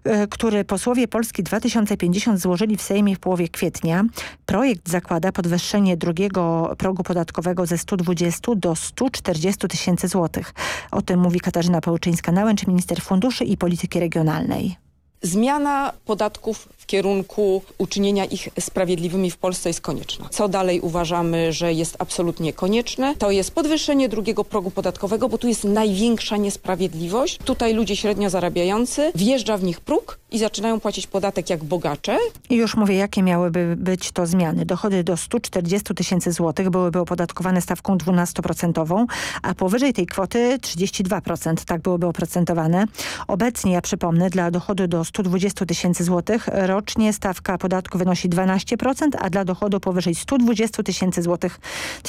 który posłowie Polski 2050 złożyli w Sejmie w połowie kwietnia. Projekt zakłada podwyższenie drugiego progu podatkowego ze 120 do 140 tysięcy złotych. O tym mówi Katarzyna Pełczyńska-Nałęcz, minister funduszy i polityki regionalnej. Zmiana podatków w kierunku uczynienia ich sprawiedliwymi w Polsce jest konieczna. Co dalej uważamy, że jest absolutnie konieczne? To jest podwyższenie drugiego progu podatkowego, bo tu jest największa niesprawiedliwość. Tutaj ludzie średnio zarabiający, wjeżdża w nich próg i zaczynają płacić podatek jak bogacze. I już mówię, jakie miałyby być to zmiany. Dochody do 140 tysięcy złotych byłyby opodatkowane stawką 12%, a powyżej tej kwoty 32%. Tak byłyby oprocentowane. Obecnie, ja przypomnę, dla dochodu do 120 tysięcy złotych rocznie stawka podatku wynosi 12%, a dla dochodu powyżej 120 tysięcy złotych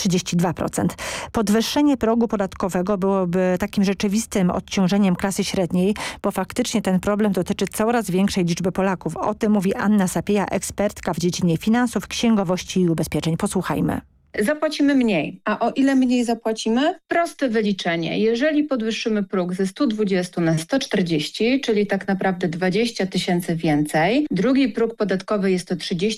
32%. Podwyższenie progu podatkowego byłoby takim rzeczywistym odciążeniem klasy średniej, bo faktycznie ten problem dotyczy coraz większej liczby Polaków. O tym mówi Anna Sapieja, ekspertka w dziedzinie finansów, księgowości i ubezpieczeń. Posłuchajmy. Zapłacimy mniej. A o ile mniej zapłacimy? Proste wyliczenie. Jeżeli podwyższymy próg ze 120 na 140, czyli tak naprawdę 20 tysięcy więcej, drugi próg podatkowy jest to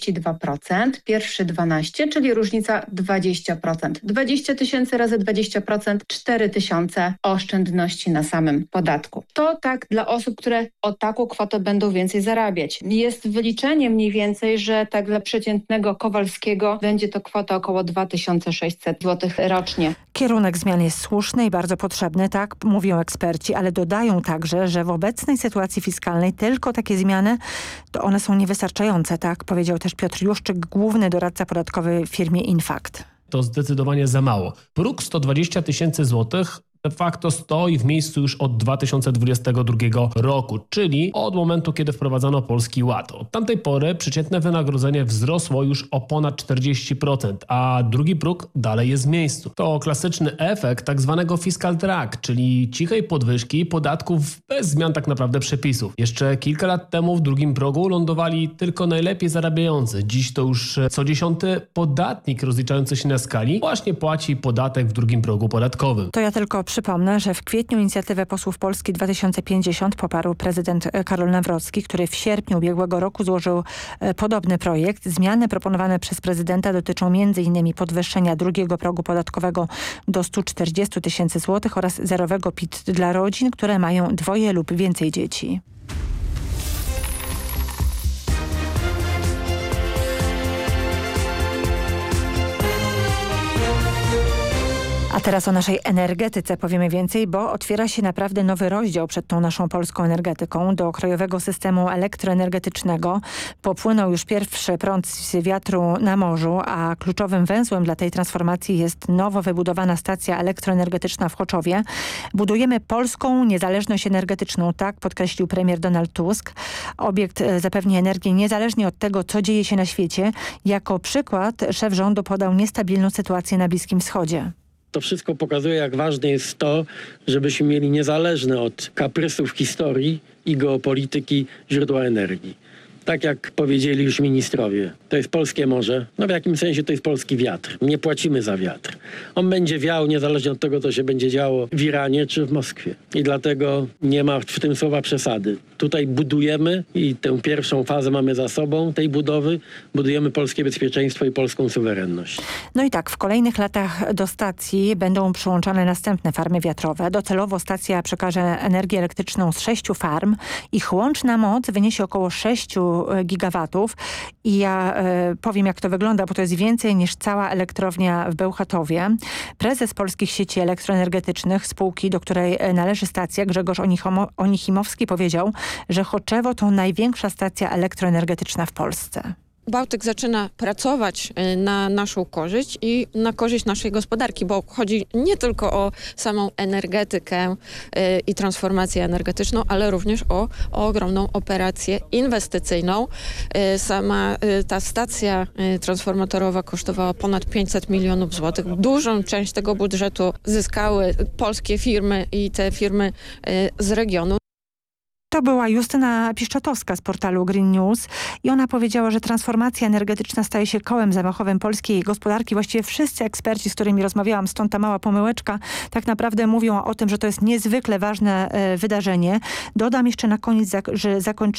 32%, pierwszy 12%, czyli różnica 20%. 20 tysięcy razy 20%, 4 tysiące oszczędności na samym podatku. To tak dla osób, które o taką kwotę będą więcej zarabiać. Jest wyliczenie mniej więcej, że tak dla przeciętnego Kowalskiego będzie to kwota około 2600 zł rocznie. Kierunek zmian jest słuszny i bardzo potrzebny, tak mówią eksperci, ale dodają także, że w obecnej sytuacji fiskalnej tylko takie zmiany, to one są niewystarczające, tak powiedział też Piotr Juszczyk, główny doradca podatkowy w firmie Infact. To zdecydowanie za mało. Próg 120 tysięcy złotych de facto stoi w miejscu już od 2022 roku, czyli od momentu, kiedy wprowadzono Polski Ład. Od tamtej pory przeciętne wynagrodzenie wzrosło już o ponad 40%, a drugi próg dalej jest w miejscu. To klasyczny efekt tak zwanego fiscal drag, czyli cichej podwyżki podatków bez zmian tak naprawdę przepisów. Jeszcze kilka lat temu w drugim progu lądowali tylko najlepiej zarabiający. Dziś to już co 10. podatnik rozliczający się na skali właśnie płaci podatek w drugim progu podatkowym. To ja tylko przypomnę, że w kwietniu inicjatywę posłów Polski 2050 poparł prezydent Karol Nawrocki, który w sierpniu ubiegłego roku złożył podobny projekt. Zmiany proponowane przez prezydenta dotyczą m.in. podwyższenia drugiego progu podatkowego do 140 tysięcy złotych oraz zerowego PIT dla rodzin, które mają 2 lub więcej dzieci. A teraz o naszej energetyce powiemy więcej, bo otwiera się naprawdę nowy rozdział przed tą naszą polską energetyką. Do krajowego systemu elektroenergetycznego popłynął już pierwszy prąd z wiatru na morzu, a kluczowym węzłem dla tej transformacji jest nowo wybudowana stacja elektroenergetyczna w Choczowie. Budujemy polską niezależność energetyczną, tak podkreślił premier Donald Tusk. Obiekt zapewni energię niezależnie od tego, co dzieje się na świecie. Jako przykład szef rządu podał niestabilną sytuację na Bliskim Wschodzie. To wszystko pokazuje, jak ważne jest to, żebyśmy mieli niezależne od kaprysów historii i geopolityki źródła energii. Tak jak powiedzieli już ministrowie, to jest polskie morze, no w jakim sensie to jest polski wiatr. Nie płacimy za wiatr. On będzie wiał niezależnie od tego, co się będzie działo w Iranie czy w Moskwie. I dlatego nie ma w tym słowa przesady. Tutaj budujemy i tę pierwszą fazę mamy za sobą, tej budowy. Budujemy polskie bezpieczeństwo i polską suwerenność. No i tak, w kolejnych latach do stacji będą przyłączane następne farmy wiatrowe. Docelowo stacja przekaże energię elektryczną z 6 farm. Ich łączna moc wyniesie około 6 gigawatów i ja powiem, jak to wygląda, bo to jest więcej niż cała elektrownia w Bełchatowie. Prezes Polskich Sieci Elektroenergetycznych, spółki, do której należy stacja, Grzegorz Onichimowski powiedział, że Choczewo to największa stacja elektroenergetyczna w Polsce. Bałtyk zaczyna pracować na naszą korzyść i na korzyść naszej gospodarki, bo chodzi nie tylko o samą energetykę i transformację energetyczną, ale również o ogromną operację inwestycyjną. Sama ta stacja transformatorowa kosztowała ponad 500 milionów złotych. Dużą część tego budżetu zyskały polskie firmy i te firmy z regionu. To była Justyna Piszczatowska z portalu Green News i ona powiedziała, że transformacja energetyczna staje się kołem zamachowym polskiej gospodarki. Właściwie wszyscy eksperci, z którymi rozmawiałam, stąd ta mała pomyłeczka, tak naprawdę mówią o tym, że to jest niezwykle ważne wydarzenie. Dodam jeszcze na koniec, że